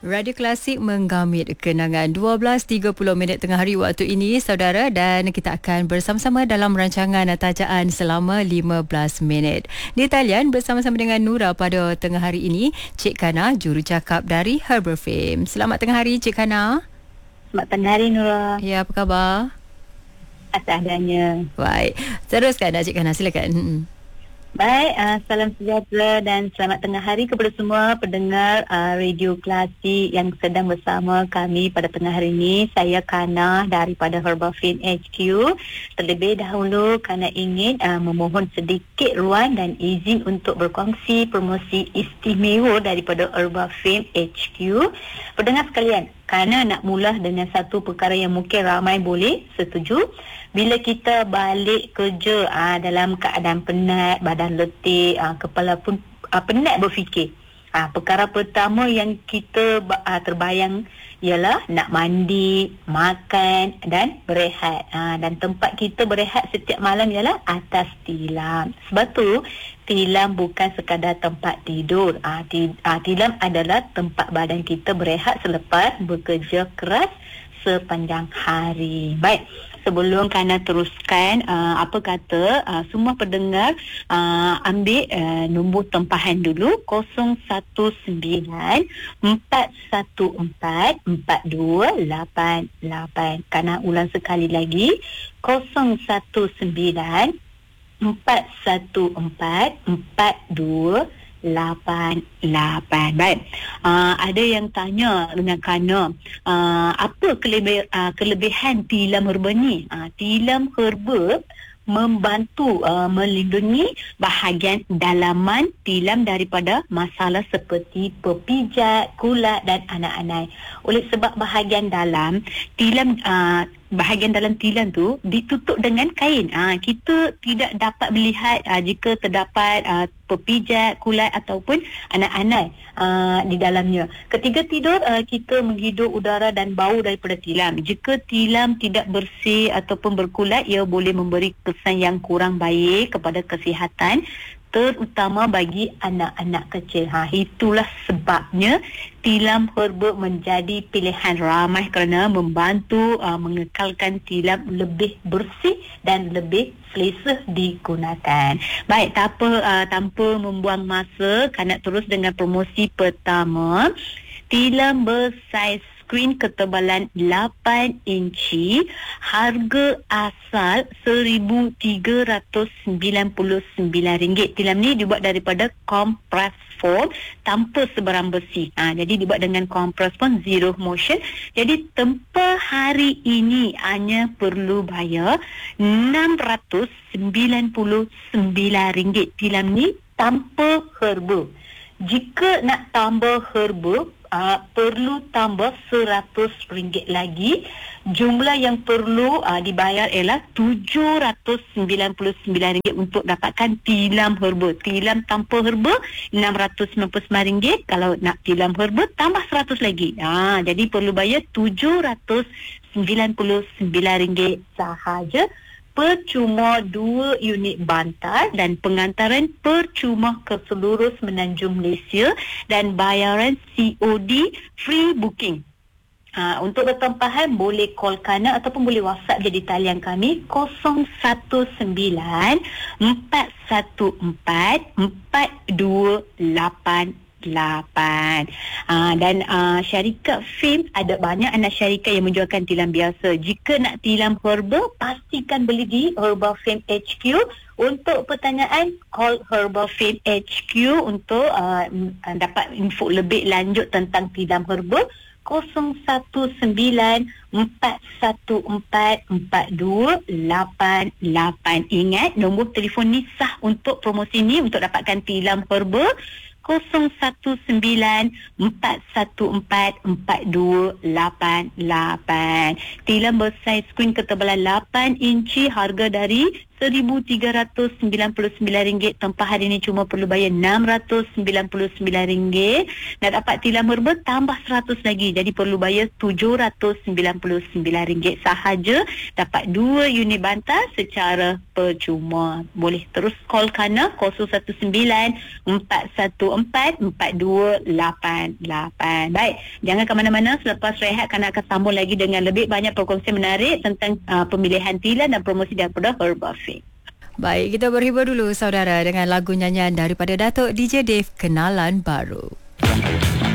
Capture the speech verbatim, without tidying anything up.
Radio Klasik menggamit kenangan dua belas tiga puluh minit tengah hari waktu ini, saudara, dan kita akan bersama-sama dalam rancangan tajaan selama lima belas minit. Di talian bersama-sama dengan Nura pada tengah hari ini, Cik Kana, jurucakap dari Herbal Fame. Selamat tengah hari, Cik Kana. Selamat tengah hari, Nura. Ya, apa khabar? Atas adanya. Baik. Teruskan, Cik Kana, silakan. Hmm. Baik, uh, salam sejahtera dan selamat tengah hari kepada semua pendengar uh, Radio Klasik yang sedang bersama kami pada tengah hari ini. Saya Kana daripada Herbal Fame H Q. Terlebih dahulu Kana ingin uh, memohon sedikit ruang dan izin untuk berkongsi promosi istimewa daripada Herbal Fame H Q. Pendengar sekalian, Kana nak mula dengan satu perkara yang mungkin ramai boleh setuju. Bila kita balik kerja aa, dalam keadaan penat, badan letih, aa, kepala pun aa, penat berfikir. Aa, perkara pertama yang kita aa, terbayang ialah nak mandi, makan dan berehat. Aa, dan tempat kita berehat setiap malam ialah atas tilam. Sebab tu tilam bukan sekadar tempat tidur. Aa, tilam adalah tempat badan kita berehat selepas bekerja keras sepanjang hari. Baik, sebelum Kana teruskan, uh, apa kata uh, semua pendengar uh, ambil uh, nombor tempahan dulu kosong satu sembilan empat satu empat empat dua lapan lapan. Kana ulang sekali lagi, kosong satu sembilan empat satu empat empat dua lapan lapan. Baik, uh, ada yang tanya dengan Kana, uh, apa kelebih, uh, kelebihan tilam herba ni? Uh, tilam herba membantu uh, melindungi bahagian dalaman tilam daripada masalah seperti pepijat, kulat dan anak-anak. Oleh sebab bahagian dalam tilam, uh, bahagian dalam tilam tu ditutup dengan kain. Uh, kita tidak dapat melihat uh, jika terdapat uh, pepijat, kulat ataupun anak-anak uh, di dalamnya. Ketika tidur, uh, kita menghidup udara dan bau daripada tilam. Jika tilam tidak bersih ataupun berkulat, ia boleh memberi kesan yang kurang baik kepada kesihatan, terutama bagi anak-anak kecil. Ha, itulah sebabnya tilam herba menjadi pilihan ramai kerana membantu uh, mengekalkan tilam lebih bersih dan lebih selesa digunakan. Baik, tak apa, uh, tanpa membuang masa, Kana terus dengan promosi pertama. Tilam bersaiz skrin ketebalan lapan inci, harga asal seribu tiga ratus sembilan puluh sembilan ringgit. Tilam ni dibuat daripada compress foam tanpa sebarang besi. Ha, jadi dibuat dengan compress foam zero motion. Jadi tempoh hari ini hanya perlu bayar enam ratus sembilan puluh sembilan ringgit. Tilam ni tanpa herba. Jika nak tambah herba, Uh, perlu tambah seratus ringgit lagi. Jumlah yang perlu uh, dibayar ialah tujuh ratus sembilan puluh sembilan ringgit untuk dapatkan tilam herba. Tilam tanpa herba enam ratus sembilan puluh sembilan ringgit. Kalau nak tilam herba tambah seratus lagi. Ha, jadi perlu bayar tujuh ratus sembilan puluh sembilan ringgit sahaja. Percuma dua unit bantal dan pengantaran percuma ke seluruh semenanjung Malaysia dan bayaran C O D free booking. Ha, untuk bertempahan boleh call Kana ataupun boleh WhatsApp je di talian kami kosong satu sembilan empat satu empat empat dua lapan lapan. Uh, dan uh, syarikat Fame ada banyak anak syarikat yang menjualkan tilam biasa. Jika nak tilam herba, pastikan beli di Herbal Fame H Q. Untuk pertanyaan, call Herbal Fame H Q untuk uh, dapat info lebih lanjut tentang tilam herba kosong satu sembilan empat satu empat empat dua lapan lapan. Ingat, nombor telefon ni sah untuk promosi ni untuk dapatkan tilam herba kosong satu sembilan empat satu empat empat dua lapan lapan. Tilam bersaiz skrin ketebalan lapan inci, harga dari seribu tiga ratus sembilan puluh sembilan ringgit. Tempah hari ini cuma perlu bayar enam ratus sembilan puluh sembilan ringgit. Nak dapat tilam herba tambah seratus lagi. Jadi perlu bayar tujuh ratus sembilan puluh sembilan ringgit sahaja. Dapat dua unit bantal secara percuma. Boleh terus call Kana kosong satu sembilan empat satu empat empat dua lapan lapan. Baik, jangan ke mana-mana. Selepas rehat Kana akan sambung lagi dengan lebih banyak perkongsian menarik tentang uh, pemilihan tilam dan promosi daripada Herbafit. Baik, kita berhibur dulu saudara dengan lagu nyanyian daripada Datuk D J Dave, Kenalan Baru.